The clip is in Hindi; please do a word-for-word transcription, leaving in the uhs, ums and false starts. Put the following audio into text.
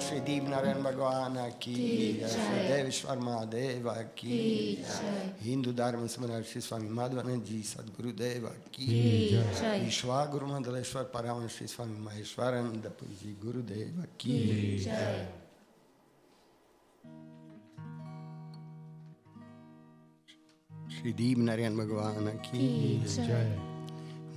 श्री दीप नारायण भगवान की जय, श्री देवेश्वर महादेव की जय, हिंदू धर्म स्मरण श्री स्वामी माधवानंद जी सदगुरुदेव की जय, विश्वा गुरु मंडलेश्वर परम श्री स्वामी महेश्वरानंद पुरी जी गुरुदेव की जय। श्री दीप नारायण भगवान की जय।